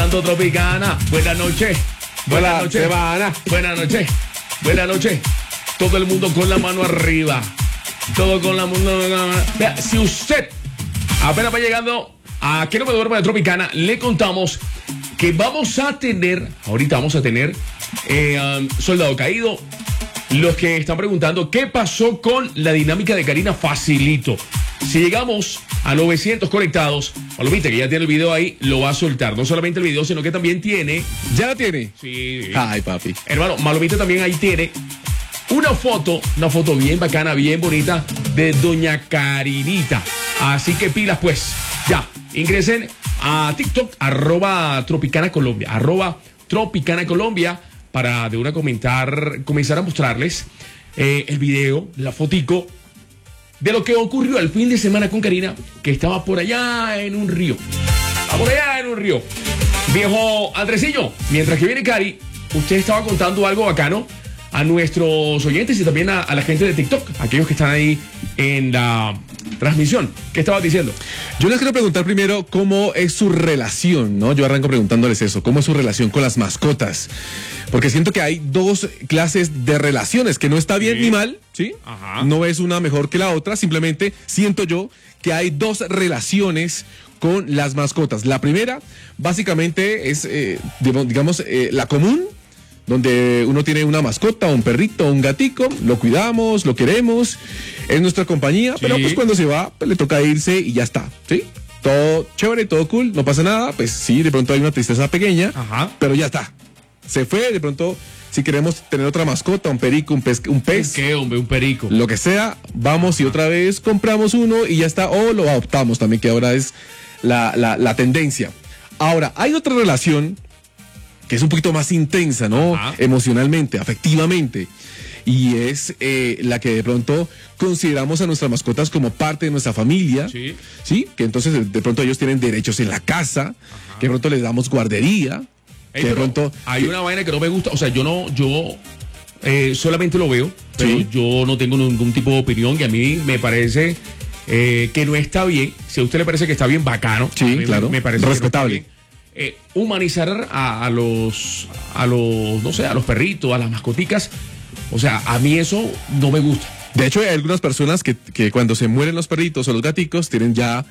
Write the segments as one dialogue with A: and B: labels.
A: Tropicana, buenas noches. Buenas noches. Buenas noches. Buenas noches. Todo el mundo con la mano arriba. Todo con la mano. Vea, si usted apenas va llegando a Que no me duerma de Tropicana, le contamos que ahorita vamos a tener Soldado Caído. Los que están preguntando qué pasó con la dinámica de Karina, facilito. Si llegamos a 900 conectados, Malomita, que ya tiene el video ahí, lo va a soltar. No solamente el video, sino que también tiene...
B: ¿Ya la tiene?
A: Sí.
B: Ay, papi.
A: Hermano, Malomita también ahí tiene una foto bien bacana, bien bonita, de Doña Karinita. Así que pilas, pues. Ya, ingresen a TikTok, @Tropicana Colombia, @Tropicana Colombia, para de una comenzar a mostrarles el video, la fotico de lo que ocurrió el fin de semana con Karina, que estaba por allá en un río. Viejo Andresillo, mientras que viene Cari, usted estaba contando algo bacano a nuestros oyentes y también a la gente de TikTok, aquellos que están ahí en la transmisión. ¿Qué estabas diciendo?
B: Yo les quiero preguntar primero cómo es su relación, ¿no? Yo arranco preguntándoles eso, ¿cómo es su relación con las mascotas? Porque siento que hay dos clases de relaciones, que no está bien ni mal, ¿sí?
A: Ajá.
B: No es una mejor que la otra, simplemente siento yo que hay dos relaciones con las mascotas. La primera, básicamente, es, la común, donde uno tiene una mascota, un perrito, un gatico, lo cuidamos, lo queremos, es nuestra compañía, pero pues cuando se va, pues le toca irse y ya está, ¿sí? Todo chévere, todo cool, no pasa nada, pues sí, de pronto hay una tristeza pequeña, pero ya está. Se fue, de pronto, si queremos tener otra mascota, un perico, un pez.
A: ¿Qué, hombre? Un perico.
B: Lo que sea, vamos y otra vez compramos uno y ya está, o lo adoptamos también, que ahora es la tendencia. Ahora, hay otra relación que es un poquito más intensa, ¿no? Emocionalmente, afectivamente. Y es la que de pronto consideramos a nuestras mascotas como parte de nuestra familia. Sí. Que entonces de pronto ellos tienen derechos en la casa, que de pronto les damos guardería.
A: Que de pronto hay una vaina que no me gusta. O sea, yo solamente lo veo, pero yo no tengo ningún tipo de opinión, y a mí me parece que no está bien. Si a usted le parece que está bien, bacano.
B: Sí, claro.
A: Me parece
B: respetable.
A: Humanizar a los perritos, a las mascoticas. O sea, a mí eso no me gusta.
B: De hecho, hay algunas personas que cuando se mueren los perritos o los gaticos tienen ya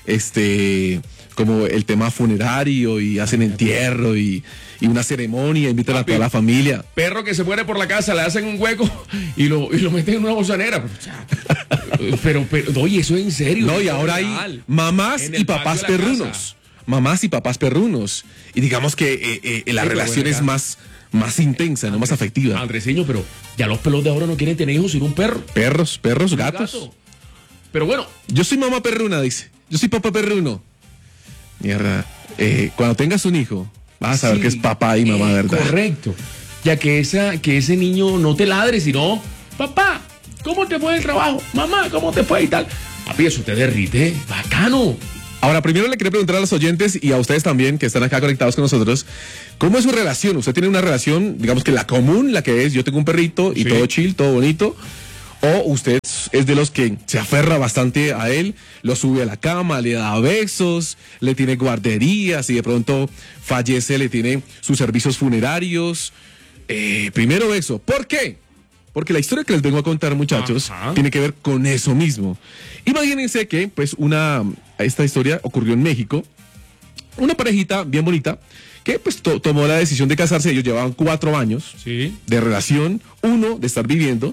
B: como el tema funerario y hacen entierro y una ceremonia, invitan a toda la familia.
A: Perro que se muere por la casa, le hacen un hueco y lo meten en una bolsanera. Pero, oye, eso es en serio.
B: No, y ahora hay mamás y papás perrunos. Mamás y papás perrunos. Y digamos que la relación es más intensa, no más afectiva.
A: Andreseño, pero ya los pelos de ahora no quieren tener hijos sino un perro.
B: Perros, gatos.
A: Pero bueno.
B: Yo soy mamá perruna, dice. Yo soy papá perruno. Mierda. Cuando tengas un hijo, vas a saber que es papá y mamá, ¿verdad?
A: Correcto. Ya que ese niño no te ladre, sino, papá, ¿cómo te fue el trabajo? Mamá, ¿cómo te fue? Y tal. Papi, eso te derrite. Bacano.
B: Ahora, primero le quería preguntar a los oyentes y a ustedes también que están acá conectados con nosotros, ¿cómo es su relación? ¿Usted tiene una relación, digamos que la común, la que es yo tengo un perrito y todo chill, todo bonito? ¿O usted es de los que se aferra bastante a él, lo sube a la cama, le da besos, le tiene guarderías y de pronto fallece, le tiene sus servicios funerarios? Primero eso. ¿Por qué? Porque la historia que les vengo a contar, muchachos, tiene que ver con eso mismo. Imagínense que, pues, esta historia ocurrió en México. Una parejita bien bonita que, pues, tomó la decisión de casarse. Ellos llevaban 4 años de relación, 1 de estar viviendo.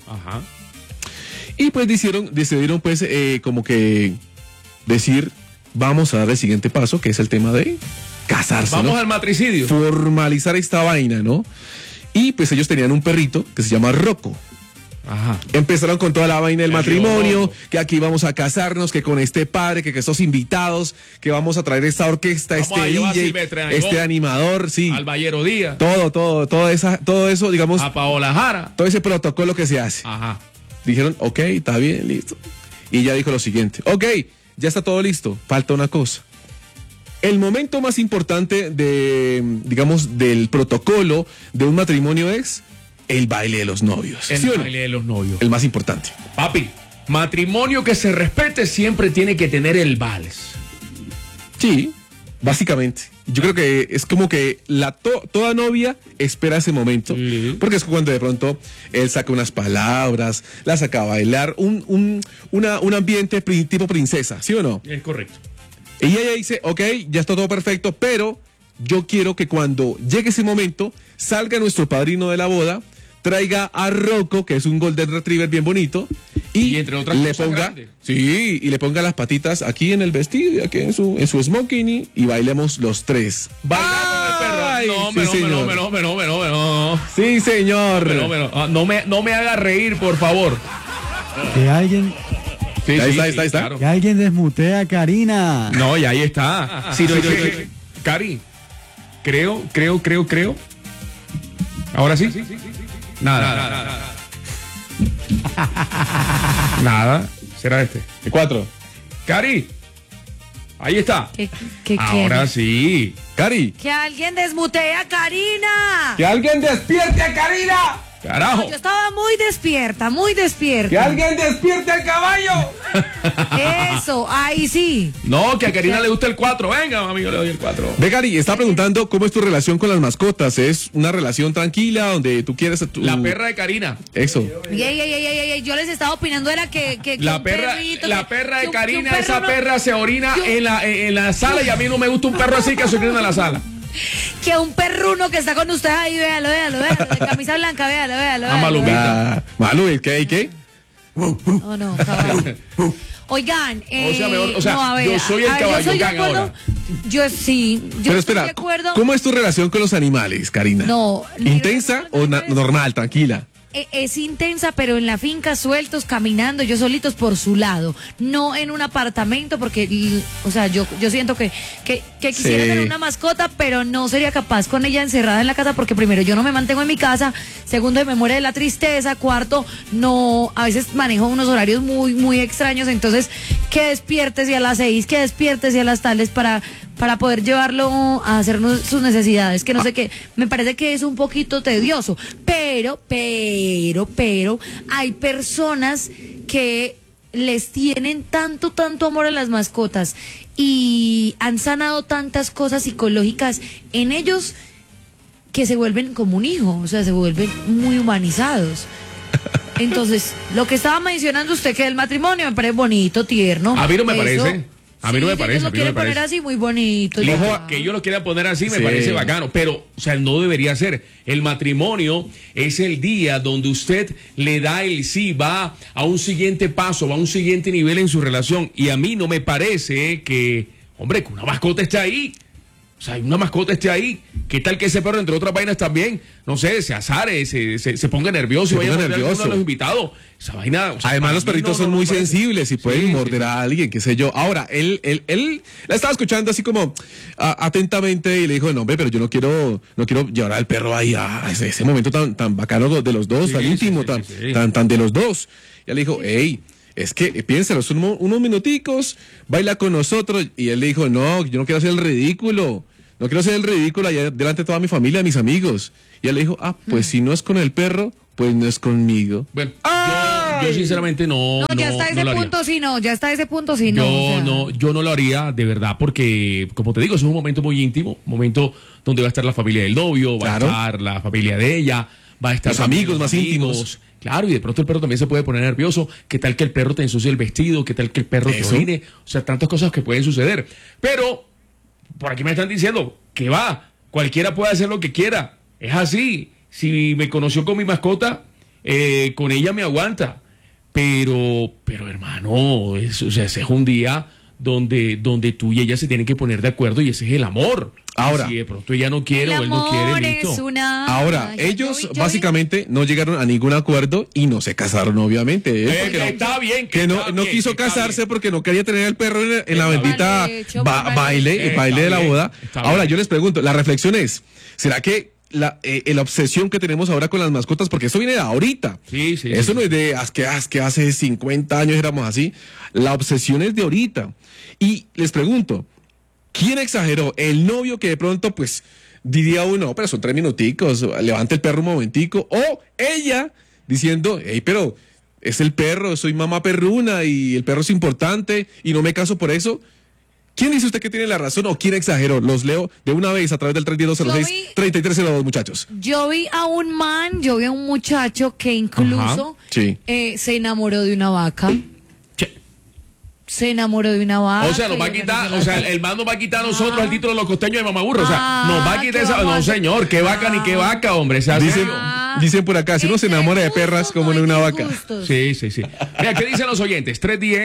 B: Y, pues, decidieron, pues, como que decir, vamos a dar el siguiente paso, que es el tema de casarse.
A: Vamos al matricidio.
B: Formalizar esta vaina, ¿no? Y, pues, ellos tenían un perrito que se llama Rocco. Empezaron con toda la vaina del matrimonio, que aquí vamos a casarnos, que con este padre, que estos invitados, que vamos a traer esta orquesta, vamos este DJ, este animador,
A: al Ballero Díaz,
B: todo eso, digamos,
A: a Paola Jara,
B: todo ese protocolo que se hace. Dijeron, ok, está bien, listo. Y ella dijo lo siguiente, ok, ya está todo listo, falta una cosa. El momento más importante del protocolo de un matrimonio es el baile de los novios.
A: Baile de los novios.
B: El más importante.
A: Papi, matrimonio que se respete siempre tiene que tener el vals.
B: Sí. Básicamente. Yo creo que es como que toda novia espera ese momento. Porque es cuando de pronto él saca unas palabras, la saca a bailar, un ambiente tipo princesa, ¿sí o no?
A: Es correcto.
B: Y ella dice, ok, ya está todo perfecto, pero yo quiero que cuando llegue ese momento, salga nuestro padrino de la boda, traiga a Rocco, que es un Golden Retriever bien bonito, y
A: entre otras
B: le
A: cosas
B: ponga,
A: grandes.
B: sí, y le ponga las patitas aquí en el vestido, y aquí en su smoking, y bailemos los tres.
A: ¡Ay! No.
B: Sí, señor.
A: No me haga reír, por favor.
C: Que alguien...
B: Sí, ahí está.
A: Claro.
C: Que alguien desmutee a Karina.
A: No, y ahí está. Sí, Cari, creo. ¿Ahora sí? Nada. Nada. Será este.
B: El 4.
A: Cari, ahí está.
D: ¿Qué
A: Ahora sí.
B: Cari.
D: Que alguien desmutee a Karina.
B: Que alguien despierte a Karina.
A: Carajo.
D: Yo estaba muy despierta.
B: Que alguien despierte al caballo.
D: Eso, ahí sí.
A: No, que a Karina le gusta el 4. Venga, amigo, le doy el 4.
B: Ve, Cari, está preguntando cómo es tu relación con las mascotas. ¿Es una relación tranquila donde tú quieres a tu...
A: La perra de Karina.
B: Eso.
D: Yo les estaba opinando era que
A: La perra de Karina, esa perra se orina en la sala y a mí no me gusta un perro así que se orina en la sala.
D: Que un perruno que está con usted ahí, véalo, de camisa blanca, véalo.
A: Malumita.
B: Malu, ¿qué?
D: No, caballo. Oigan,
A: yo soy el caballo gang ahora.
D: Yo sí.
B: Pero espera,
D: estoy de acuerdo.
B: ¿cómo es tu relación con los animales, Karina?
D: No.
B: ¿Intensa o normal, tranquila?
D: Es intensa, pero en la finca, sueltos, caminando, yo solitos por su lado. No en un apartamento, porque, o sea, yo siento que quisiera tener una mascota, pero no sería capaz con ella encerrada en la casa, porque primero, yo no me mantengo en mi casa, segundo, me muere de la tristeza, cuarto, no, a veces manejo unos horarios muy, muy extraños, entonces, que despiertes y a las 6, que despiertes y a las tales para poder llevarlo a hacer sus necesidades, que no sé qué, me parece que es un poquito tedioso, pero hay personas que les tienen tanto amor a las mascotas y han sanado tantas cosas psicológicas en ellos que se vuelven como un hijo, o sea, se vuelven muy humanizados. Entonces, lo que estaba mencionando usted, que el matrimonio me parece bonito, tierno.
A: A mí no me parece. A mí no me parece.
D: Ellos lo quieren poner así, muy bonito.
A: Ojo, que ellos lo quieran poner así me parece bacano, pero, o sea, no debería ser. El matrimonio es el día donde usted le da el sí, va a un siguiente paso, va a un siguiente nivel en su relación. Y a mí no me parece que, hombre, que una mascota esté ahí. O sea, una mascota esté ahí. ¿Qué tal que ese perro, entre otras vainas también, no sé, se azare, se ponga nervioso y vaya a morder a los invitados? Esa vaina. O sea,
B: además, los perritos son muy sensibles y pueden morder a alguien, qué sé yo. Ahora, él la estaba escuchando así como atentamente y le dijo, no, hombre, pero yo no quiero llevar al perro ahí a ese momento tan bacano de los dos, tan íntimo, tan de los dos. Y él le dijo, hey, es que piénsalo, son unos minuticos, baila con nosotros. Y él le dijo, no, yo no quiero hacer el ridículo. No quiero hacer el ridículo allá delante de toda mi familia, mis amigos. Y él le dijo, pues si no es con el perro, pues no es conmigo.
A: Bueno, yo sinceramente no.
D: No, ya está ese punto, sí, no, ya está ese punto, sí, no.
A: Yo no lo haría de verdad, porque, como te digo, es un momento muy íntimo, un momento donde va a estar la familia del novio, va a estar la familia de ella, va a estar
B: los amigos más íntimos.
A: Claro, y de pronto el perro también se puede poner nervioso. ¿Qué tal que el perro te ensucie el vestido? ¿Qué tal que el perro te orine? O sea, tantas cosas que pueden suceder. Pero por aquí me están diciendo que cualquiera puede hacer lo que quiera. Es así. Si me conoció con mi mascota, con ella me aguanta. Pero hermano, ese es un día donde tú y ella se tienen que poner de acuerdo y ese es el amor.
B: Ahora,
A: si de pronto ella no quiere o él no quiere, listo.
B: Ahora, ellos básicamente no llegaron a ningún acuerdo y no se casaron, obviamente.
A: Está bien.
B: Que no quiso casarse porque no quería tener al perro en la bendita baile de la boda. Ahora, yo les pregunto, la reflexión es, ¿será que la obsesión que tenemos ahora con las mascotas, porque esto viene de ahorita?
A: Sí.
B: Eso no es de que hace 50 años éramos así. La obsesión es de ahorita. Y les pregunto, ¿quién exageró? ¿El novio que de pronto, pues, diría uno, pero son 3 minuticos, levanta el perro un momentico? ¿O ella diciendo, hey, pero es el perro, soy mamá perruna y el perro es importante y no me caso por eso? ¿Quién dice usted que tiene la razón o quién exageró? Los leo de una vez a través del 310-206-3302, muchachos.
D: Yo vi a un muchacho que incluso
B: sí.
D: Se enamoró de una vaca. Se enamoró de una vaca.
A: O sea, nos va a quitar, el man nos va a quitar a nosotros el título de los costeños de Mamaburro. O sea, nos va a quitar esa. No, señor, qué vaca ni qué vaca, hombre.
B: Dicen por acá, si uno se enamora de perras como de una vaca.
A: Sí. Mira, ¿qué dicen los oyentes?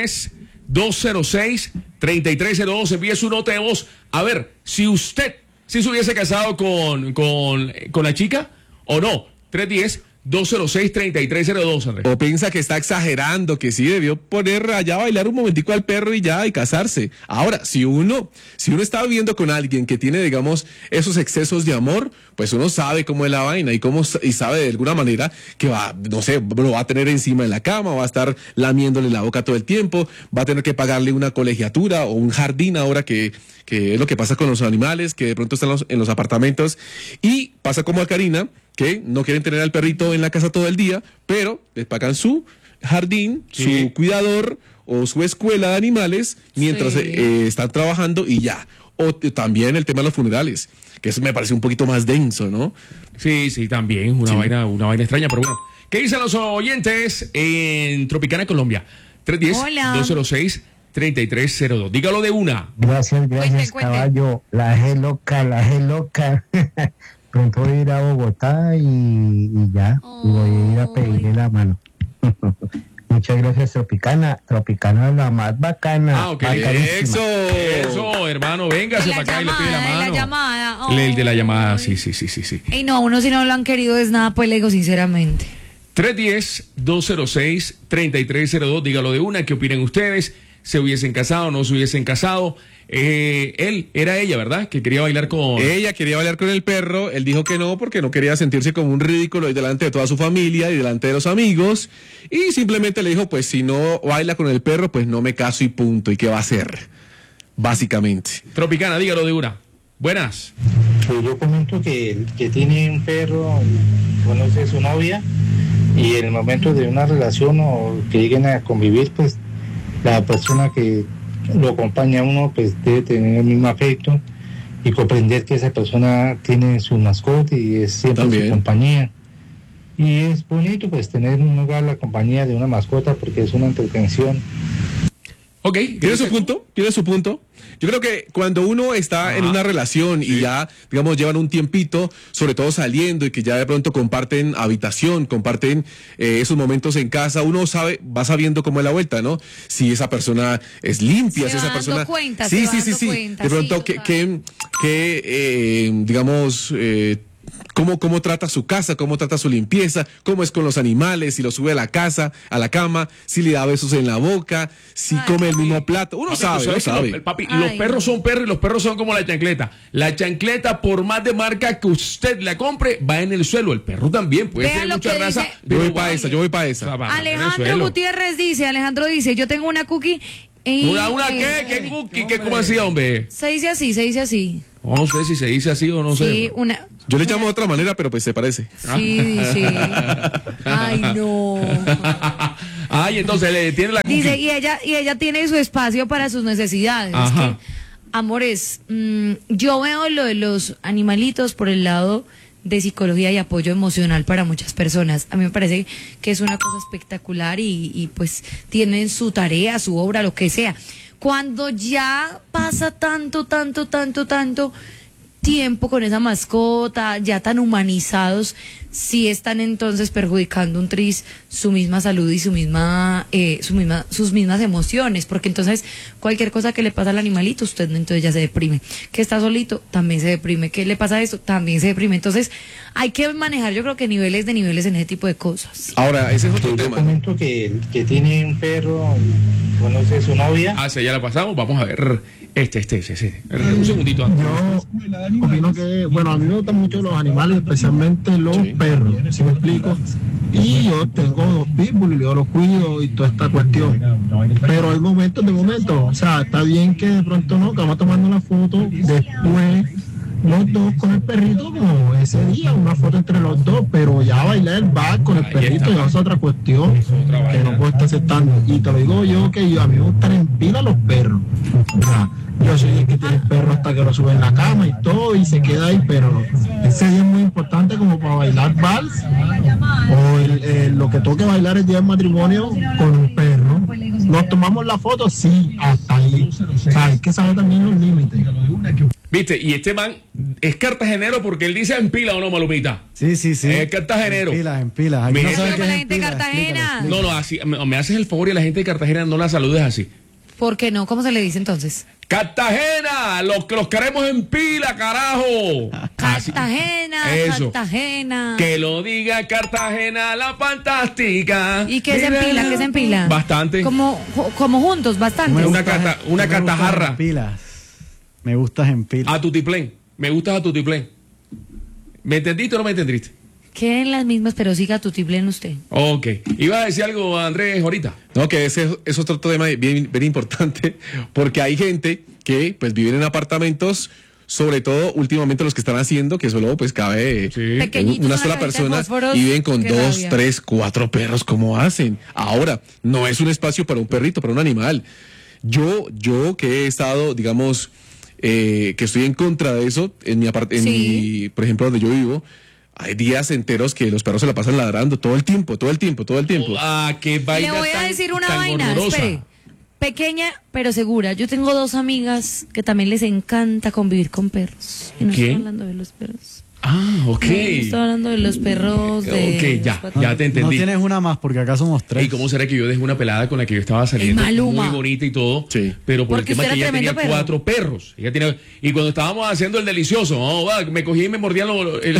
A: 310-206-3302. Envíe su nota de voz. A ver, si usted se hubiese casado con la chica o no. 310-206-3302, Andrés.
B: O piensa que está exagerando, que sí debió poner allá a bailar un momentico al perro y ya, y casarse. Ahora, si uno está viviendo con alguien que tiene, digamos, esos excesos de amor, pues uno sabe cómo es la vaina y sabe de alguna manera que va, no sé, lo va a tener encima de la cama, va a estar lamiéndole la boca todo el tiempo, va a tener que pagarle una colegiatura o un jardín ahora que es lo que pasa con los animales, que de pronto están en los apartamentos, y pasa como a Karina, que no quieren tener al perrito en la casa todo el día, pero les pagan su jardín, su cuidador o su escuela de animales mientras están trabajando y ya. O también el tema de los funerales, que eso me parece un poquito más denso, ¿no?
A: Sí, vaina, una vaina extraña, pero bueno. ¿Qué dicen los oyentes en Tropicana, Colombia? 310-206-3302. Dígalo de una.
E: Gracias, cuente. Caballo. La G loca. Pronto voy a ir a Bogotá y ya. Y voy a ir a pedirle la mano. Muchas gracias, Tropicana. Tropicana es la más bacana.
A: Ok. Eso, hermano, véngase para acá y le pide la mano.
D: La llamada.
A: El de la llamada, sí.
D: Y no, uno si no lo han querido es nada, pues le digo sinceramente.
A: 310-206-3302. Dígalo de una. ¿Qué opinan ustedes? ¿Se hubiesen casado o no se hubiesen casado? Era ella, ¿verdad? Que quería bailar con...
B: Ella quería bailar con el perro, él dijo que no porque no quería sentirse como un ridículo delante de toda su familia y delante de los amigos, y simplemente le dijo, pues si no baila con el perro, pues no me caso y punto, ¿y qué va a hacer? Básicamente.
A: Tropicana, dígalo de una. Buenas.
E: Pues yo comento que tiene un perro, conoce a su novia, y en el momento de una relación o que lleguen a convivir, pues la persona que lo acompaña a uno pues debe tener el mismo afecto y comprender que esa persona tiene su mascota y es siempre su compañía, y es bonito pues tener un lugar la compañía de una mascota porque es una entretención.
B: Ok, ¿tiene su punto? Yo creo que cuando uno está en una relación y ya, digamos, llevan un tiempito, sobre todo saliendo y que ya de pronto comparten habitación, comparten esos momentos en casa, uno va sabiendo cómo es la vuelta, ¿no? Si esa persona es limpia, si esa persona...
D: Cuenta,
B: sí. De pronto, digamos... Cómo trata su casa, cómo trata su limpieza, cómo es con los animales, si lo sube a la cama, si le da besos en la boca, si come el mismo plato. Uno sabe.
A: Los perros son perros y los perros son como la chancleta. La chancleta, por más de marca que usted la compre, va en el suelo. El perro también puede ser mucha raza.
B: Yo voy para esa.
D: Alejandro Gutiérrez dice, yo tengo una cookie.
A: ¿Una qué? ¿Qué cookie? ¿Qué cómo así, hombre?
D: Se dice así.
A: No sé si se dice así o no sé.
D: Sí,
B: yo le llamo de otra manera, pero pues se parece.
D: Sí. Ay, no.
A: Ay, entonces le tiene la cookie.
D: Dice, y ella tiene su espacio para sus necesidades.
A: Ajá.
D: Es que, amores, yo veo lo de los animalitos por el lado de psicología y apoyo emocional para muchas personas. A mí me parece que es una cosa espectacular y pues tienen su tarea, su obra, lo que sea. Cuando ya pasa tanto tiempo con esa mascota, ya tan humanizados, sí están entonces perjudicando un tris su misma salud y sus mismas emociones, porque entonces cualquier cosa que le pasa al animalito, usted entonces ya se deprime. Que está solito, también se deprime. Que le pasa a eso, también se deprime. Entonces hay que manejar, yo creo que niveles en ese tipo de cosas.
B: Ahora, ese es otro tema.
E: Yo comento que tiene un perro, conoce a su novia.
A: Si ya la pasamos, vamos a ver un segundito antes.
F: Yo opino que, a mí me gustan mucho los animales, especialmente los perros, ¿sí me explico? Y yo tengo 2 pitbull y yo los cuido y toda esta cuestión. Pero hay momentos, o sea, está bien que de pronto no, que vamos tomando la foto, después los dos con el perrito como ese día, una foto entre los dos, pero ya bailar el bar con el perrito ya es otra cuestión que no puedo estar aceptando. Y te lo digo yo que a mí me gustan en pila los perros. O sea, yo soy el que tiene el perro hasta que lo sube en la cama y todo y se queda ahí, pero ese día es muy importante como para bailar vals o lo que toque bailar el día del matrimonio con un perro. Nos tomamos la foto, sí, hasta ahí. O sea, hay que saber también los límites.
A: ¿Viste? Y este man es cartagenero porque él dice en pila, ¿o no, Malumita?
C: Sí.
A: Es cartagenero.
C: En pilas. Aquí
A: Mira,
C: no saben
D: pero
C: qué
D: la
C: es
D: gente de
C: en pilas,
D: Cartagena.
C: explícalo.
A: No, así, me haces el favor y a la gente de Cartagena no la saludes así.
D: ¿Por qué no? ¿Cómo se le dice entonces?
A: ¡Cartagena! ¡Los queremos en pila, carajo! Así.
D: Cartagena,
A: Eso.
D: Cartagena.
A: Que lo diga Cartagena la fantástica.
D: ¿Y qué es en pila? ¿Qué es en pila?
A: Bastante.
D: Como juntos, bastante.
C: Me
A: Una
C: gustas-
A: cata- una
C: me gustas
A: catajarra.
C: en pilas. Me gustas en pilas.
A: A tutiplén. Me gustas a tutiplén. ¿Me entendiste o no me entendiste?
D: Queden las mismas, pero siga tutiplén usted.
A: Ok. ¿Ibas a decir algo, Andrés, ahorita?
B: No, que ese es otro tema bien importante, porque hay gente que pues viven en apartamentos, sobre todo últimamente los que están haciendo, que solo pues cabe
A: Sí.
D: Pequeñitos,
B: una
D: una
B: sola
D: cajita de
B: persona
D: fósforos,
B: y viven con
D: qué
B: 2,
D: rabia.
B: 3, 4 perros. ¿Cómo hacen? Ahora, no es un espacio para un perrito, para un animal. Yo que he estado, digamos, que estoy en contra de eso,
D: Sí.
B: por ejemplo, donde yo vivo, hay días enteros que los perros se la pasan ladrando todo el tiempo.
A: Ah, qué vaina
D: Le voy a
A: tan-
D: decir una
A: tan
D: vaina,
A: horrorosa.
D: espere. Pequeña, pero segura. Yo tengo 2 amigas que también les encanta convivir con perros. Y no
A: ¿Qué?
D: estoy hablando de los perros.
A: Ah, ok.
D: No, estoy hablando de los perros de...
A: Ok, ya,
D: los
A: ya te
C: No
A: entendí.
C: tienes una más porque acá somos 3.
A: ¿Y cómo será que yo dejé una pelada con la que yo estaba saliendo?
D: Maluma.
A: Muy bonita y todo.
B: Sí.
A: Pero por
D: Porque
A: el tema
D: usted
A: que
D: era
A: ella tenía
D: tremendo perro.
A: 4 perros. Ella tenía, y cuando estábamos haciendo el delicioso, me cogí y me mordían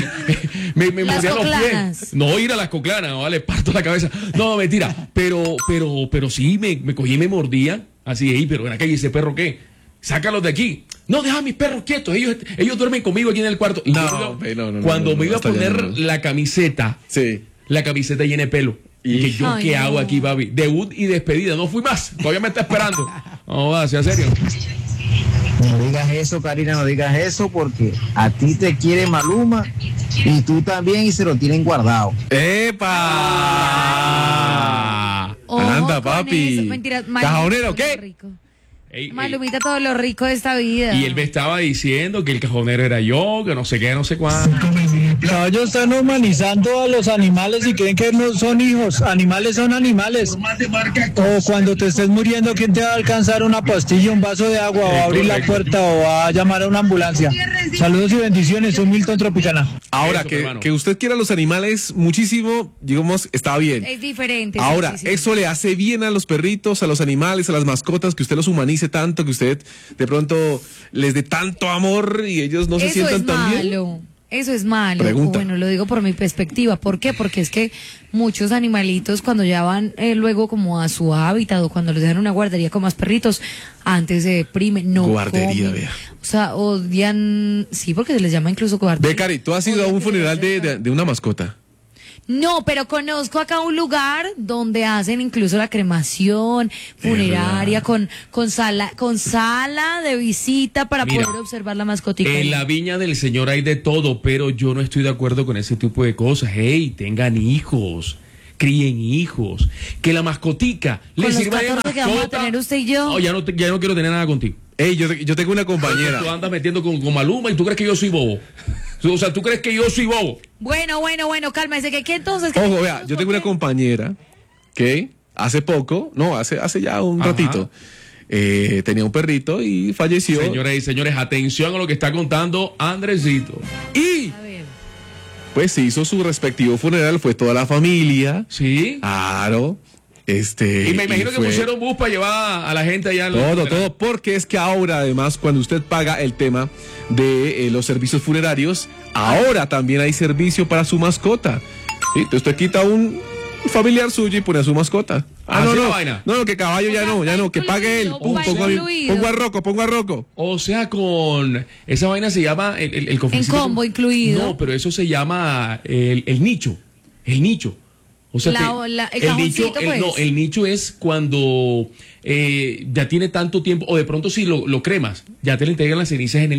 A: me
D: Las
A: mordían los
D: coclanas.
A: pies. No, ir a las coclanas, no, vale, parto la cabeza. No, mentira. Pero sí, me cogí y me mordía. Así, pero en la calle, ¿ese perro qué? Sácalos de aquí. No, deja a mis perros quietos. Ellos duermen conmigo aquí en el cuarto. Y
B: No,
A: cuando
B: no,
A: me iba a
B: hasta allá
A: poner
B: no.
A: la camiseta,
B: Sí.
A: la camiseta llena de pelo. Y que yo,
D: Ay,
A: ¿qué
D: no.
A: hago aquí, papi? Debut y despedida. No fui más. Todavía me está esperando. No, va, sea serio.
G: No digas eso, Karina, no digas eso porque a ti te quiere Maluma y tú también y se lo tienen guardado.
B: ¡Epa!
D: Ojo
B: Anda,
D: con
B: papi.
D: eso. Mentiras,
B: ¿Cajonero
D: todo lo
B: qué?
D: rico.
A: Ey,
D: Malumita, todo lo rico de esta vida.
A: y él me estaba diciendo que el cajonero era yo, que no sé qué, no sé cuánto.
H: Ellos están humanizando a los animales y creen que no son hijos. Animales son animales. O cuando te estés muriendo, ¿quién te va a alcanzar una pastilla, un vaso de agua, o a abrir la puerta, o va a llamar a una ambulancia? Saludos y bendiciones. Soy Milton Tropicana.
B: Ahora,
A: Eso,
B: que,
A: hermano.
B: que usted quiera a los animales muchísimo, digamos, está bien.
D: Es diferente. sí,
B: Ahora,
D: sí, sí.
B: eso le hace bien a los perritos, a los animales, a las mascotas, que usted los humanice tanto, que usted de pronto les dé tanto amor y ellos no se
D: Eso
B: sientan
D: es
B: tan bien.
D: malo. Eso es malo.
B: Pregunta.
D: Bueno, lo digo por mi perspectiva. ¿Por qué? Porque es que muchos animalitos cuando ya van luego como a su hábitat o cuando los dejan en una guardería con más perritos, antes se deprimen, no
B: Guardería,
D: comen.
B: vea.
D: O sea, odian, sí, porque se les llama incluso guardería.
B: Ve, Cari, tú has ido a un funeral de una mascota.
D: No, pero conozco acá un lugar donde hacen incluso la cremación funeraria con sala de visita para
A: Mira,
D: poder observar la mascotica.
A: En la viña del Señor hay de todo, pero yo no estoy de acuerdo con ese tipo de cosas. Hey, tengan hijos, críen hijos, que la mascotica
D: Con
A: les
D: los
A: sirva de
D: 14 que vamos a
A: mascota.
D: tener usted y yo.
A: No, ya no quiero tener nada contigo.
B: Ey, yo tengo una compañera.
A: Tú andas metiendo con Maluma y tú crees que yo soy bobo. O sea, tú crees que yo soy bobo.
D: Bueno, cálmese, que aquí entonces...
B: Ojo, vea, yo tengo una compañera que hace poco, no, hace ya un
A: Ajá.
B: ratito, tenía un perrito y falleció.
A: Señoras y señores, atención a lo que está contando Andresito.
B: Y
D: A ver.
B: pues se hizo su respectivo funeral, fue toda la familia.
A: ¿Sí?
B: Claro.
A: Y me imagino que
B: fue
A: pusieron bus para llevar a la gente allá.
B: todo, porque es que ahora además cuando usted paga el tema de los servicios funerarios, ahora también hay servicio para su mascota. ¿Sí? Entonces usted quita un familiar suyo y pone a su mascota.
A: ¿Así la vaina?
B: No, que caballo ya
D: O sea,
B: no,
D: está
B: que pague él.
D: incluido,
B: Pum,
D: va incluido.
B: pongo a Rocco.
A: O sea, con esa vaina se llama el cofrecito.
D: En combo incluido.
A: No, pero eso se llama el nicho. El nicho. O sea,
D: El cajoncito, pues.
A: no, el nicho es cuando ya tiene tanto tiempo, o de pronto si lo cremas, ya te le entregan las cenizas en el nicho.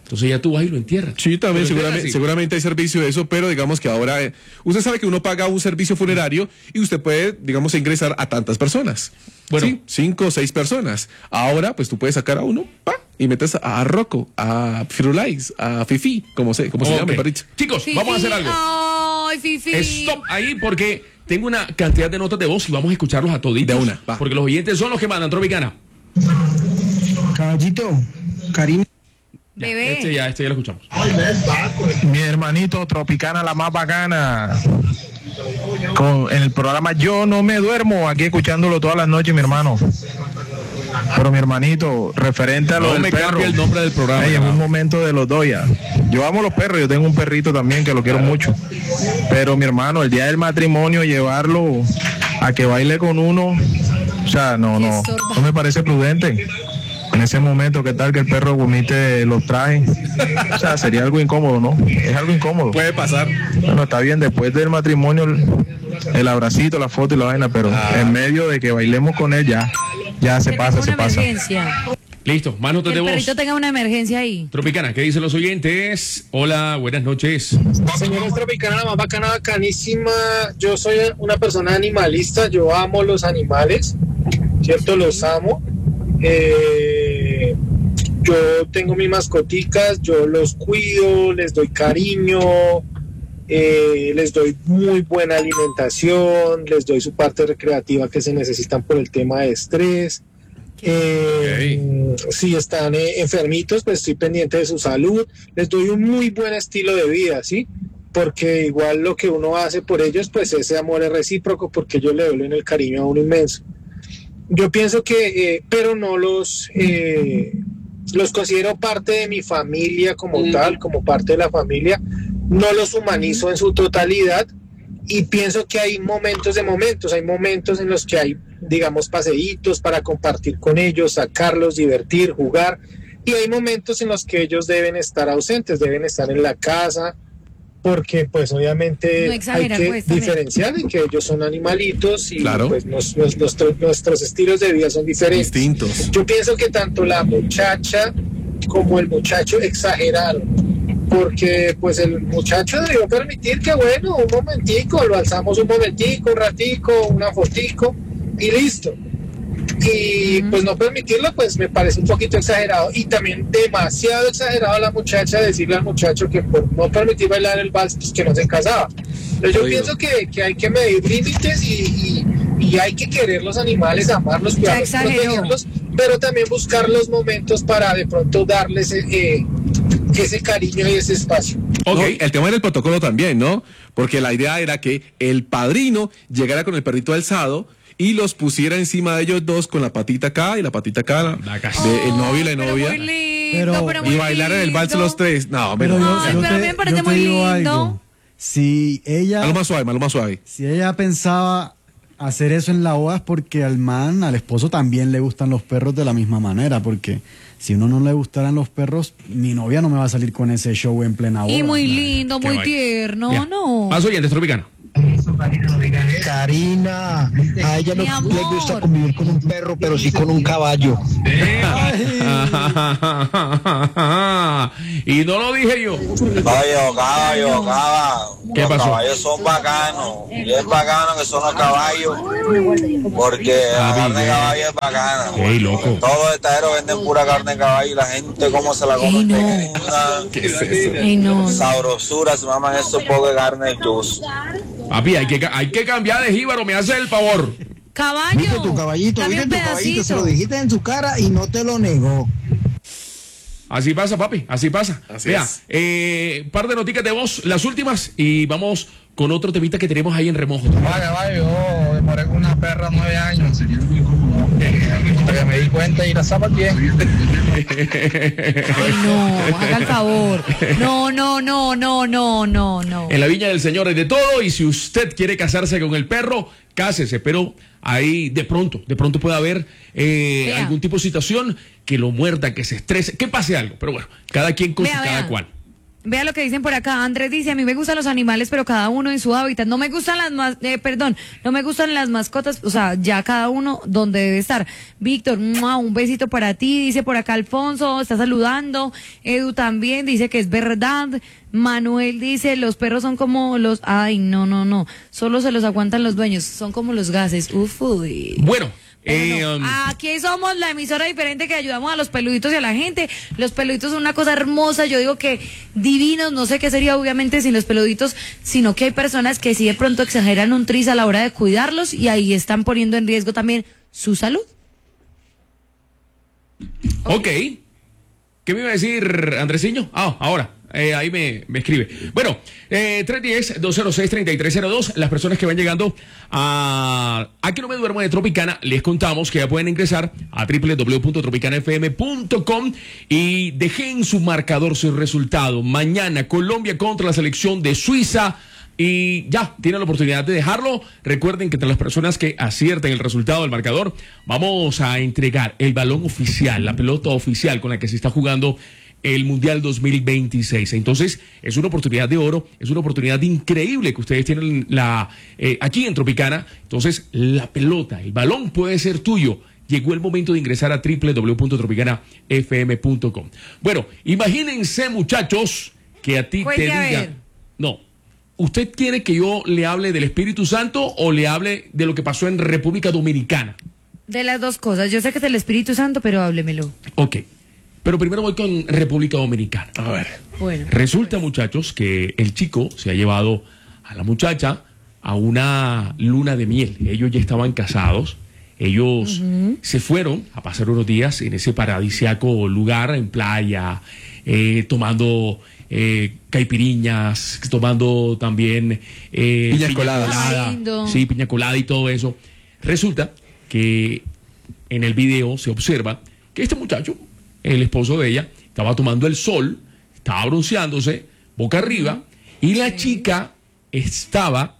A: Entonces ya tú vas y lo entierras.
B: Sí, también
A: Pero
B: seguramente hay servicio de eso, pero digamos que ahora usted sabe que uno paga un servicio funerario y usted puede, digamos, ingresar a tantas personas.
A: Bueno.
B: Sí, 5 o 6 personas. Ahora, pues tú puedes sacar a uno, y metes a Rocco, a Firulais, a Fifi, como se llama, mejor dicho.
A: Chicos,
D: Fifi,
A: vamos a hacer algo.
D: Ay, Fifi.
A: Stop ahí porque tengo una cantidad de notas de voz y vamos a escucharlos a toditos.
B: De una, va.
A: Porque los oyentes son los que mandan, Tropicana.
F: Caballito, Karina.
D: Bebé.
A: Este ya lo escuchamos.
F: Mi hermanito Tropicana, la más bacana. En el programa Yo No Me Duermo, aquí escuchándolo todas las noches, mi hermano. Pero mi hermanito, referente a lo
A: No
F: del
A: me
F: perro,
A: cambie el nombre del programa.
F: en un momento de los doya. Yo amo los perros, yo tengo un perrito también que lo quiero mucho. Pero mi hermano, el día del matrimonio, llevarlo a que baile con uno, o sea, no me parece prudente. En ese momento, ¿qué tal que el perro vomite los trajes? O sea, sería algo incómodo, ¿no? Es algo incómodo.
B: Puede pasar.
F: Bueno, está bien, después del matrimonio, el abracito, la foto y la vaina, pero en medio de que bailemos con él, ya se pasa.
D: Emergencia.
A: Listo, más notas
D: Que
A: de
D: el
A: voz.
D: perrito tenga una emergencia ahí.
A: Tropicana, ¿qué dicen los oyentes? Hola, buenas noches.
I: Señores Tropicana, la más bacana, bacanísima. Yo soy una persona animalista, yo amo los animales, ¿cierto? Los amo. Yo tengo mis mascoticas, yo los cuido, les doy cariño, les doy muy buena alimentación, les doy su parte recreativa que se necesitan por el tema de estrés. Si están enfermitos, pues estoy pendiente de su salud, les doy un muy buen estilo de vida, ¿sí? Porque igual lo que uno hace por ellos, pues ese amor es recíproco, porque ellos le duelen el cariño a uno inmenso. Yo pienso que, pero no los considero parte de mi familia como tal, como parte de la familia, no los humanizo en su totalidad y pienso que hay momentos en los que hay, digamos, paseitos para compartir con ellos, sacarlos, divertir, jugar, y hay momentos en los que ellos deben estar ausentes, deben estar en la casa, porque pues obviamente hay que diferenciar en que ellos son animalitos y claro, pues nuestros estilos de vida son diferentes.
B: Distintos.
I: Yo pienso que tanto la muchacha como el muchacho exageraron, porque pues el muchacho debió permitir que bueno, un momentico, lo alzamos un momentico, un ratico, una fotico y listo. Y pues no permitirlo, pues me parece un poquito exagerado, y también demasiado exagerado a la muchacha decirle al muchacho que por no permitir bailar el vals, pues que no se casaba. Entonces yo pienso que hay que medir límites y hay que querer los animales, amarlos, cuidarlos, protegerlos, pero también buscar los momentos para de pronto darles ese cariño y ese espacio.
B: Ok, el tema del protocolo también, ¿no? Porque la idea era que el padrino llegara con el perrito alzado y los pusiera encima de ellos dos con la patita acá y la patita acá, el novio y la novia. Y bailar en el vals los tres. No,
C: pero
D: pero a mí me parece muy lindo.
C: Algo. Si ella...
B: A lo más suave.
C: Si ella pensaba hacer eso en la boda es porque al esposo también le gustan los perros de la misma manera, porque si uno no le gustaran los perros, mi novia no me va a salir con ese show en plena boda.
D: Y muy lindo, muy tierno,
A: bien.
D: ¿no?
A: Más oyentes, Tropicana.
G: Karina, a ella no le gusta convivir con un perro, pero sí con un caballo.
A: Y no lo dije yo.
J: Caballo.
A: ¿Qué
J: los
A: pasó?
J: Caballos son bacanos. Y es bacano que son los caballos. Porque la carne de caballo es bacana.
A: Ey, loco.
J: Todos los estaderos venden pura carne de caballo y la gente cómo se la come.
B: ¿Qué es eso?
D: No.
J: Sabrosura, se maman esos pocos de carne de juice.
A: Papi, hay que cambiar de jíbaro, me hace el favor.
D: Caballo.
G: Viste tu caballito, se lo dijiste en su cara y no te lo negó.
A: Así pasa, papi, así pasa.
B: Así
A: Vea,
B: es.
A: par de noticas de voz, las últimas, y vamos con otro temita que tenemos ahí en remojo.
F: Vaya, yo demoré con una perra 9 años. Hasta que me di cuenta y la zapateé.
D: Ay, no, haga el favor. No.
A: En la viña del Señor hay de todo, y si usted quiere casarse con el perro, cásese, pero ahí de pronto puede haber algún tipo de situación que lo muerda, que se estrese, que pase algo, pero bueno, cada quien con cada cual.
D: Vea lo que dicen por acá. Andrés dice, a mí me gustan los animales, pero cada uno en su hábitat. No me gustan no me gustan las mascotas, o sea, ya cada uno donde debe estar. Víctor, un besito para ti, dice por acá Alfonso, está saludando. Edu también dice que es verdad. Manuel dice, los perros son como los... Ay, no, solo se los aguantan los dueños, son como los gases. Uy.
A: Bueno.
D: Aquí somos la emisora diferente que ayudamos a los peluditos y a la gente. Los peluditos son una cosa hermosa, yo digo que divinos, no sé qué sería obviamente sin los peluditos, sino que hay personas que sí de pronto exageran un tris a la hora de cuidarlos y ahí están poniendo en riesgo también su salud.
A: Ok. ¿Qué me iba a decir Andresiño? Ahora. Ahí me escribe. Bueno, 310-206-3302. Las personas que van llegando a Aquí no me duermo de Tropicana, les contamos que ya pueden ingresar a www.tropicanafm.com y dejen su marcador, su resultado. Mañana, Colombia contra la selección de Suiza. Y ya, tienen la oportunidad de dejarlo. Recuerden que entre las personas que acierten el resultado del marcador, vamos a entregar el balón oficial, la pelota oficial con la que se está jugando el Mundial 2026. Entonces, es una oportunidad de oro, es una oportunidad increíble que ustedes tienen aquí en Tropicana. Entonces, la pelota, el balón puede ser tuyo. Llegó el momento de ingresar a www.tropicanafm.com. Bueno, imagínense, muchachos, que a ti te diga... No, ¿usted quiere que yo le hable del Espíritu Santo o le hable de lo que pasó en República Dominicana?
D: De las dos cosas. Yo sé que es el Espíritu Santo, pero háblemelo.
A: Ok. Pero primero voy con República Dominicana. A ver.
D: Bueno.
A: Resulta, muchachos, que el chico se ha llevado a la muchacha a una luna de miel. Ellos ya estaban casados. Ellos se fueron a pasar unos días en ese paradisíaco lugar, en playa, tomando caipiriñas, tomando también
B: piña colada.
A: Sí, piña colada y todo eso. Resulta que en el video se observa que este muchacho, el esposo de ella, estaba tomando el sol, estaba bronceándose, boca arriba, y la chica estaba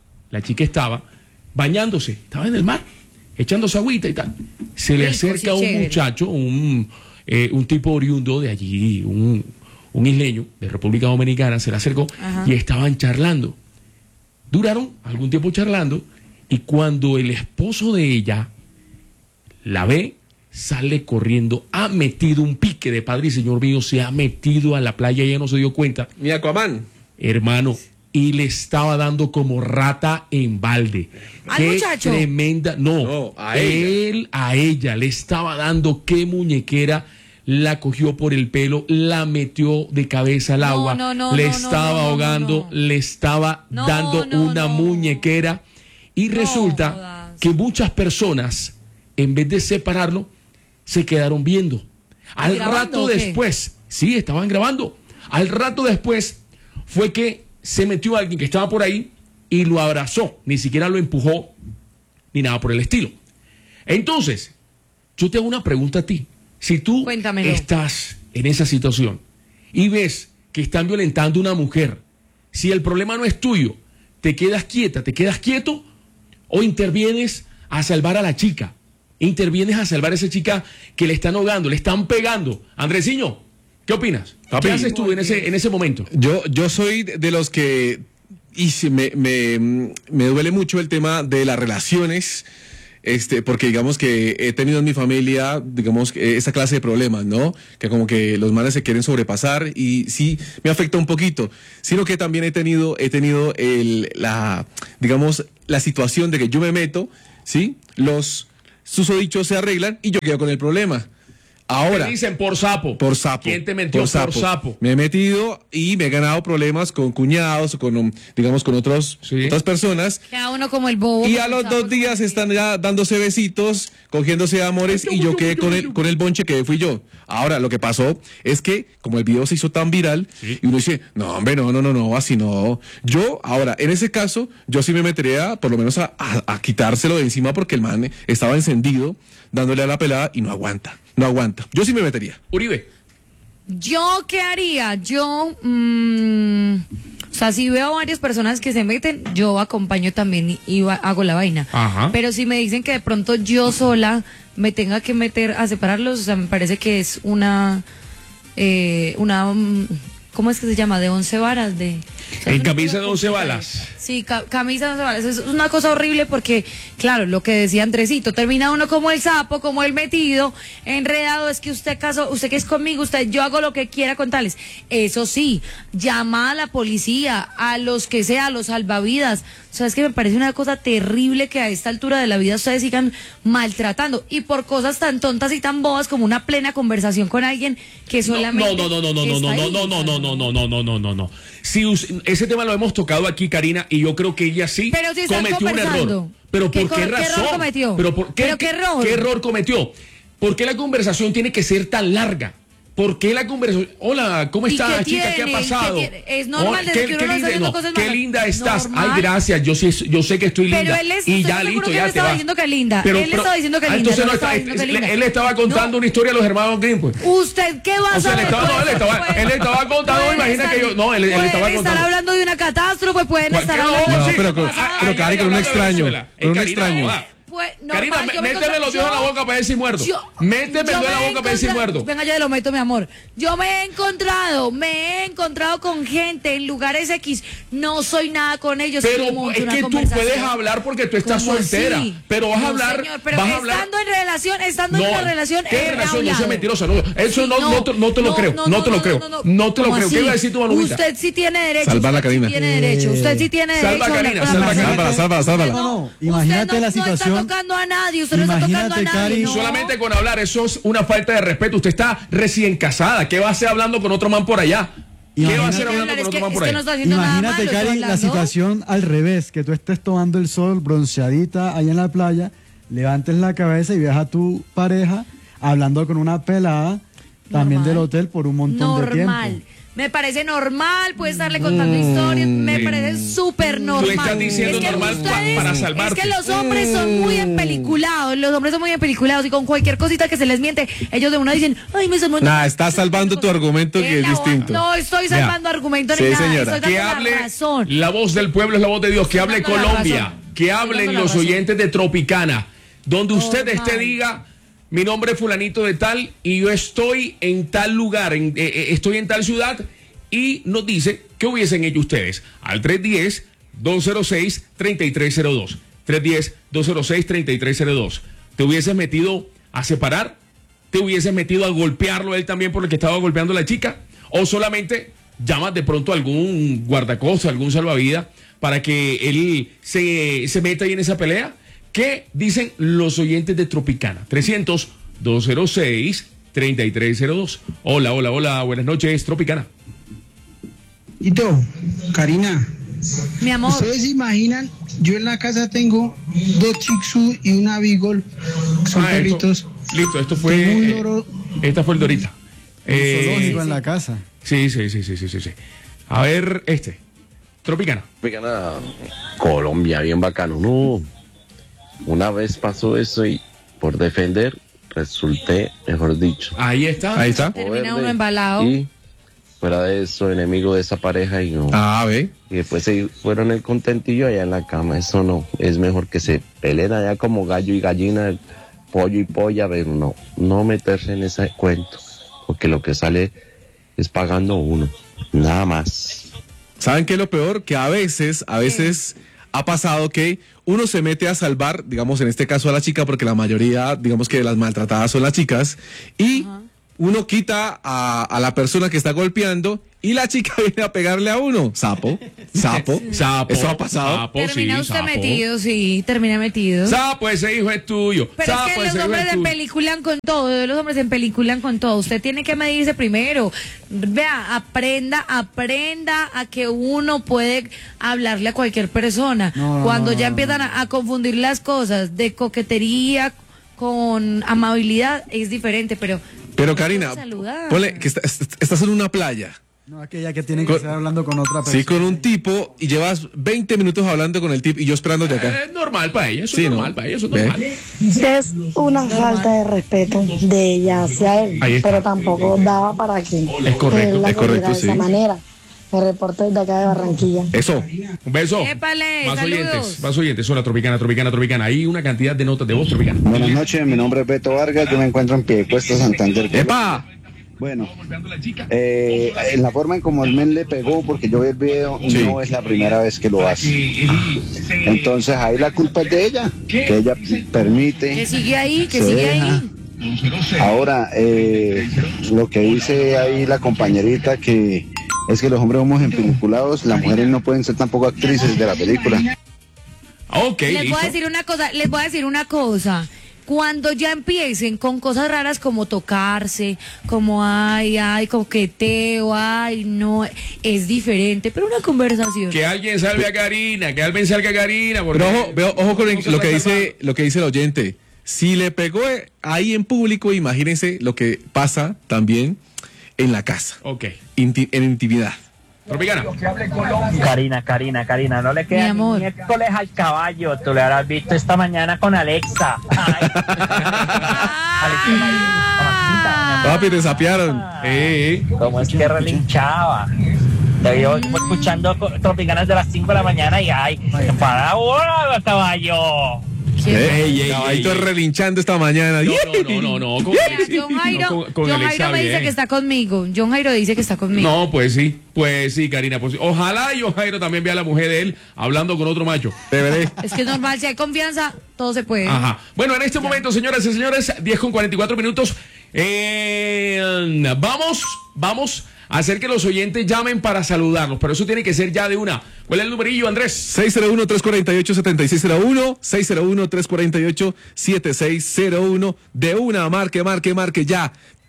A: bañándose, estaba en el mar, echándose agüita y tal. Se le acerca un muchacho, un tipo oriundo de allí, un isleño de República Dominicana, se le acercó y estaban charlando. Duraron algún tiempo charlando, y cuando el esposo de ella la ve, sale corriendo, ha metido un pique de padre y señor mío, se ha metido a la playa, ella no se dio cuenta.
B: Mi Aquaman.
A: Hermano, y le estaba dando como rata en balde.
D: ¿Al muchacho?
A: Tremenda, no, a ella le estaba dando, qué muñequera, la cogió por el pelo, la metió de cabeza al agua, le estaba ahogando, le estaba dando una muñequera, y resulta que muchas personas, en vez de separarlo, se quedaron viendo. Al rato después, sí, estaban grabando. Al rato después fue que se metió alguien que estaba por ahí y lo abrazó. Ni siquiera lo empujó ni nada por el estilo. Entonces, yo te hago una pregunta a ti. Si tú estás en esa situación y ves que están violentando a una mujer, si el problema no es tuyo, ¿te quedas quieta, te quedas quieto o intervienes a salvar a la chica? Intervienes a salvar a esa chica que le están ahogando, le están pegando. Andresiño, ¿qué opinas? ¿Qué haces tú en ese momento?
B: Yo soy de los que... Y me duele mucho el tema de las relaciones, porque digamos que he tenido en mi familia, digamos, esa clase de problemas, ¿no? Que como que los manes se quieren sobrepasar, y sí me afecta un poquito. Sino que también he tenido la situación de que yo me meto, ¿sí? Los susodichos se arreglan y yo quedo con el problema. Ahora,
A: ¿qué dicen? Por sapo.
B: Por sapo.
A: ¿Quién te metió por sapo?
B: Me he metido y me he ganado problemas con cuñados o con, digamos, con otras personas.
D: Cada uno como el bobo.
B: Y a los 2 días están ya dándose besitos, cogiéndose amores, y yo quedé con el bonche que fui yo. Ahora, lo que pasó es que, como el video se hizo tan viral, y uno dice, no, hombre, no, así no. Yo, ahora, en ese caso, yo sí me metería, por lo menos, a quitárselo de encima, porque el man estaba encendido, dándole a la pelada, y no aguanta. Yo sí me metería.
A: Uribe.
D: ¿Yo qué haría? Yo, o sea, si veo a varias personas que se meten, yo acompaño también y hago la vaina.
A: Ajá.
D: Pero si me dicen que de pronto yo sola me tenga que meter a separarlos, o sea, me parece que es una ¿cómo es que se llama? De 11 varas,
A: En camisa de 11 balas.
D: Sí, camisa de 11 balas. Es una cosa horrible porque, claro, lo que decía Andresito, termina uno como el sapo, como el metido, enredado, es que usted que es conmigo, yo hago lo que quiera con tales. Eso sí, llama a la policía, a los que sea, a los salvavidas. O sea, es que me parece una cosa terrible que a esta altura de la vida ustedes sigan maltratando. Y por cosas tan tontas y tan bobas como una plena conversación con alguien que solamente...
A: No. Si ese tema lo hemos tocado aquí, Karina, y yo creo que ella sí cometió un error. ¿Pero por qué razón?
D: ¿Qué error cometió?
A: ¿Qué error cometió? ¿Por qué la conversación tiene que ser tan larga? ¿Por qué la conversación? Hola, ¿cómo estás, chica? ¿Qué ha pasado?
D: Es normal desde que uno está haciendo cosas
A: qué linda estás. Normal. Ay, gracias. Yo sé que estoy linda.
D: Pero él
A: y ya listo, ya te
D: estaba diciendo que linda. Él estaba diciendo que linda.
A: Entonces él estaba contando una historia a los hermanos Grimm, pues.
D: ¿Usted qué va a saber?
A: Él estaba contando, imagina que yo. No, él estaba contando.
D: Pueden estar hablando de una catástrofe, pueden estar hablando.
B: Pero Cari, con un extraño. Un extraño.
A: Karina, méteme los dedos en la boca para ver si muerdo. Méteme los dedos en la boca para ver si muerdo.
D: Venga, yo te lo meto, mi amor. Yo me he encontrado con gente en lugares X. No soy nada con ellos.
A: Pero es que tú puedes hablar porque tú estás soltera. Así? Pero vas a hablar.
D: Señor, pero vas a hablar. Estando en una relación.
A: ¿Qué relación? No sea mentirosa. Eso no te lo creo. No te lo creo. No te lo creo. ¿Qué iba a decir tu Manolita?
D: Usted sí tiene derecho.
B: Salva a Karina.
D: Usted sí tiene derecho.
B: Sálvala.
C: Imagínate la situación.
D: Tocando a nadie, usted no está tocando a nadie.
A: No. Solamente con hablar, eso es una falta de respeto. Usted está recién casada. ¿Qué va a hacer hablando con otro man por allá? ¿Qué va a hacer hablando con otro man por allá?
C: Imagínate, Cari, la situación al revés, que tú estés tomando el sol, bronceadita ahí en la playa, levantes la cabeza y veas a tu pareja hablando con una pelada también del hotel por un montón de tiempo.
D: Me parece normal, puede estarle contando historias, me parece súper normal.
A: Tú estás diciendo normal para salvarte.
D: Es que los hombres son muy empeliculados, y con cualquier cosita que se les miente, ellos de una dicen, ay, me sonó.
B: Nah, estás salvando tu argumento que es distinto.
D: No estoy salvando argumento ni nada,
B: señora.
D: estoy dando la razón.
A: La voz del pueblo es la voz de Dios, que hable Colombia, que hablen los oyentes de Tropicana, donde usted diga... Mi nombre es fulanito de tal y yo estoy en tal lugar, estoy en tal ciudad y nos dice qué hubiesen hecho ustedes al 310-206-3302. 310-206-3302. ¿Te hubieses metido a separar? ¿Te hubieses metido a golpearlo él también por el que estaba golpeando a la chica? ¿O solamente llamas de pronto a algún guardacosta, algún salvavidas para que él se meta ahí en esa pelea? ¿Qué dicen los oyentes de Tropicana? 300-206-3302. Hola, buenas noches, Tropicana.
K: Karina.
D: Mi amor.
K: ¿Ustedes imaginan? Yo en la casa tengo 2 Shih Tzu y una Beagle. Son perritos.
A: Listo, esto fue... esta fue el Dorita.
C: Zoológico en la casa.
A: Sí. A ver, Tropicana.
L: Colombia, bien bacano. No. Una vez pasó eso y por defender resulté, mejor dicho.
A: Ahí está.
D: Termina uno embalado.
L: Y fuera de eso, enemigo de esa pareja y no.
B: Ve.
L: Y después se fueron el contentillo allá en la cama. Eso no. Es mejor que se peleen allá como gallo y gallina, pollo y polla, pero no meterse en ese cuento. Porque lo que sale es pagando uno. Nada más.
B: ¿Saben qué es lo peor? Que a veces ha pasado que uno se mete a salvar, digamos en este caso a la chica, porque la mayoría, digamos que las maltratadas son las chicas, y uno quita a la persona que está golpeando y la chica viene a pegarle a uno. Sapo. Eso ha pasado.
D: Termina usted metido, termina metido.
A: Sapo, ese hijo es tuyo.
D: Pero es que los hombres se peliculan con todo. Usted tiene que medirse primero. Vea, aprenda a que uno puede hablarle a cualquier persona. Cuando ya empiezan a confundir las cosas de coquetería con amabilidad, es diferente, pero
B: Karina, ponle que estás en una playa.
C: No, aquella que tienen que estar hablando con otra persona.
B: Sí, con un tipo y llevas 20 minutos hablando con el tipo y yo esperándote acá.
A: Es normal para ella, eso es normal para ella, eso es normal.
M: Es una falta de respeto de ella hacia él, pero tampoco daba para que
A: es correcto
M: de esa manera. Me reporto desde acá de Barranquilla.
B: Eso.
A: Un beso.
D: Épale,
A: más oyentes. Hola, Tropicana. Hay una cantidad de notas de voz, Tropicana.
N: Buenas noches, mi nombre es Beto Vargas, yo me encuentro en Piedecuesta, Santander.
B: ¡Epa!
N: Bueno, en la forma en como el men le pegó, porque yo vi el video, no es la primera vez que lo hace. Entonces ahí la culpa es de ella, que ella permite.
D: Que sigue ahí, que sigue ahí.
N: Ahora, lo que dice ahí la compañerita, que es que los hombres somos empeliculados, las mujeres no pueden ser tampoco actrices de la película.
D: Les voy a decir una cosa. Cuando ya empiecen con cosas raras como tocarse, como ay, coqueteo, ay, no, es diferente, pero una conversación.
A: Que alguien salve a Karina,
B: Pero ojo con lo que dice el oyente. Si le pegó ahí en público, imagínense lo que pasa también en la casa. En intimidad.
A: Tropicana.
O: Karina, no le queda ni miércoles al caballo. Tú le habrás visto esta mañana con Alexa.
B: Papi, te sapearon.
O: ¿Cómo es que relinchaba? Te vio escuchando Tropicanas de las 5 de la mañana y ay, para ahora, caballo.
B: Caballito relinchando esta mañana.
A: No.
D: John Jairo me dice que está conmigo. John Jairo dice que está conmigo.
A: No, pues sí, Karina. Pues, ojalá John Jairo también vea a la mujer de él hablando con otro macho.
D: Es que es normal, si hay confianza, todo se puede.
A: Ajá. Bueno, en este momento, señoras y señores, 10:44. Vamos a hacer que los oyentes llamen para saludarnos, pero eso tiene que ser ya de una. ¿Cuál es el numerillo, Andrés?
B: 601-348-7601, 601-348-7601, de una, marque ya,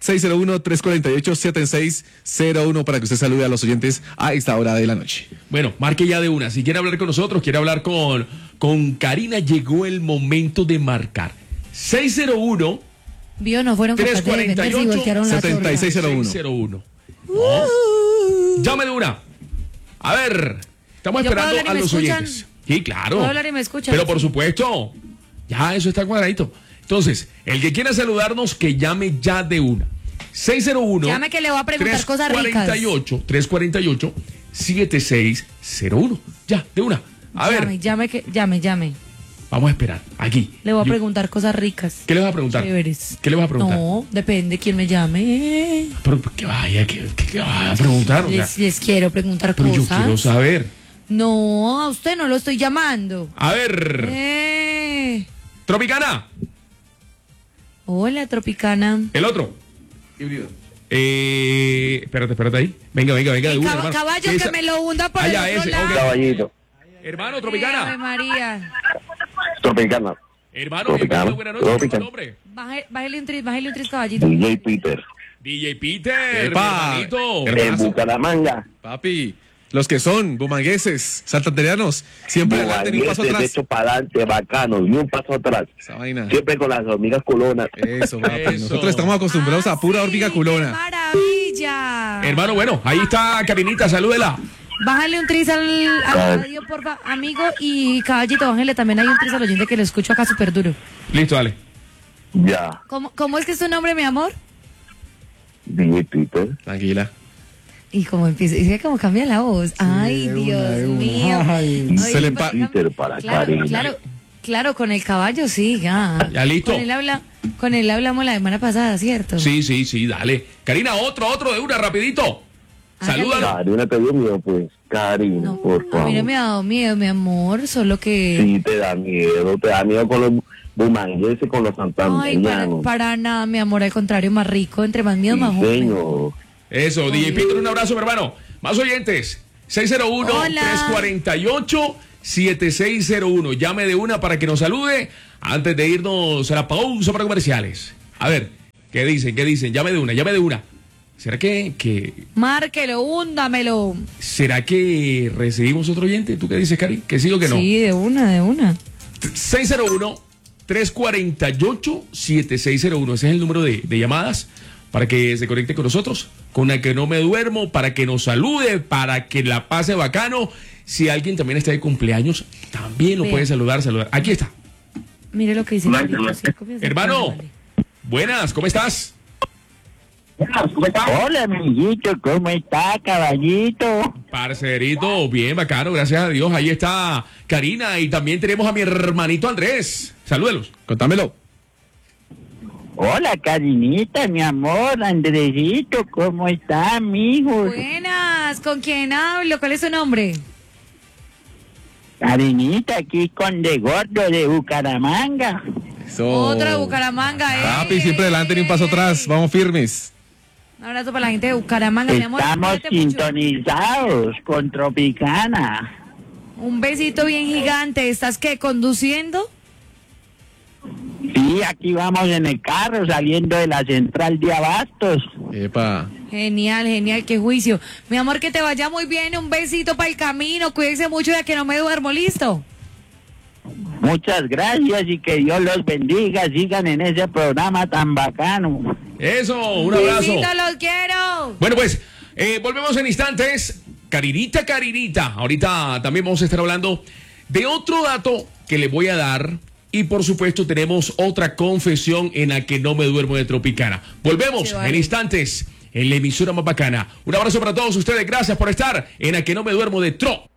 B: 601-348-7601 para que usted salude a los oyentes a esta hora de la noche.
A: Bueno, marque ya de una. Si quiere hablar con nosotros, quiere hablar con Karina, llegó el momento de marcar. 601
D: Vio, no fueron
A: 348-7601. Llame de una. A ver, estamos esperando a los oyentes. Sí, claro.
D: ¿Puedo hablar y me escuchan?
A: Pero por supuesto, ya eso está cuadradito. Entonces, el que quiera saludarnos, que llame ya de una. 601.
D: Llame que le voy a preguntar cosas ricas.
A: 348-7601. Ya, de una. A ver.
D: Llame.
A: Vamos a esperar, aquí.
D: Le voy a preguntar cosas ricas.
A: ¿Qué le vas a preguntar?
D: Chéveres.
A: ¿Qué le vas a preguntar?
D: No, depende quién me llame.
A: Pero que vaya, ¿qué vas a preguntar?
D: Les quiero preguntar
A: pero
D: cosas.
A: Yo quiero saber.
D: No, a usted no lo estoy llamando.
A: A ver. Tropicana.
D: Hola, Tropicana.
A: El otro. Híbrido. Espérate ahí. Venga, de una,
D: caballo que me lo hunda por el otro lado.
J: Okay. Caballito.
A: Hermano, Tropicana.
D: Ave María.
J: Tropicana.
A: Hermano, bienvenido, buenas noches. ¿Cuál es tu nombre?
D: Bájale un tris, caballito.
J: DJ Peter.
A: Hermanito.
J: En Bucaramanga.
B: Papi, los que son bumangueses, santandereanos, siempre adelante ni un paso atrás.
J: De hecho para adelante, bacanos, ni un paso atrás.
B: Esa vaina.
J: Siempre con las hormigas culonas.
B: Eso, papi. Nosotros estamos acostumbrados a pura hormiga culona.
D: ¡Maravilla!
A: Hermano, bueno, ahí está Karinita, salúdela.
D: Bájale un tris al radio, porfa, amigo, y caballito, bájale también hay un tris al oyente que lo escucho acá súper duro.
A: Listo, dale.
J: Ya.
D: ¿Cómo es que es tu nombre, mi amor?
J: DJ Peter.
B: Tranquila.
D: Y como empieza, es que como cambia la voz. Sí, ay, Dios mío.
J: Peter para Karina.
D: Claro, con el caballo sí, ya.
A: Ya listo.
D: Con él hablamos la semana pasada, ¿cierto?
A: Sí, dale. Karina, otro de una, rapidito. Salúdalo.
J: Karina, te dio miedo, pues. Karina,
D: no,
J: por favor.
D: A mí no me ha dado miedo, mi amor, solo que...
J: Sí, te da miedo con los bumangueses, con los santandereanos.
D: Ay, para nada, mi amor, al contrario, más rico, entre más miedo, más joven.
A: Eso, DJ Peter, un abrazo, mi hermano. Más oyentes, 601-348-7601. Llame de una para que nos salude antes de irnos a la pausa para comerciales. A ver, ¿qué dicen? Llame de una. ¿Será que...
D: Márquelo, húndamelo.
A: ¿Será que recibimos otro oyente? ¿Tú qué dices, Cari? ¿Que sí o que no?
D: Sí, de una.
A: 601-348-7601. Ese es el número de llamadas para que se conecte con nosotros, con la que no me duermo, para que nos salude, para que la pase bacano. Si alguien también está de cumpleaños, también lo puede saludar. Aquí está.
D: Mire lo que dice.
A: Hermano, buenas, ¿cómo estás?
O: Hola, amiguito, ¿cómo está, caballito?
A: Parcerito, bien, bacano, gracias a Dios. Ahí está Karina y también tenemos a mi hermanito Andrés. Salúdelos.
B: Contámelo.
P: Hola, Karinita, mi amor, Andresito, ¿cómo está, amigo?
D: Buenas, ¿con quién hablo? ¿Cuál es su nombre?
P: Karinita, aquí con De Gordo de Bucaramanga.
B: Eso.
D: Otra de Bucaramanga,
B: Papi, siempre adelante ni un paso atrás, vamos firmes.
D: Un abrazo para la gente de Bucaramanga, mi amor.
P: Estamos
D: Cuídate mucho.
P: sintonizados con Tropicana.
D: Un besito bien gigante. ¿Estás qué, conduciendo?
P: Sí, aquí vamos en el carro saliendo de la central de Abastos.
B: Epa.
D: Genial, genial, qué juicio. Mi amor, que te vaya muy bien, un besito para el camino, cuídense mucho ya que no me duermo, ¿listo?
P: Muchas gracias y que Dios los bendiga, sigan en ese programa tan bacano.
A: Eso, un abrazo.
D: Besito, los quiero.
A: Bueno, pues, volvemos en instantes. Carinita. Ahorita también vamos a estar hablando de otro dato que le voy a dar. Y por supuesto tenemos otra confesión en la que no me duermo de Tropicana. Volvemos en instantes en la emisora más bacana. Un abrazo para todos ustedes. Gracias por estar en la que no me duermo de Tro.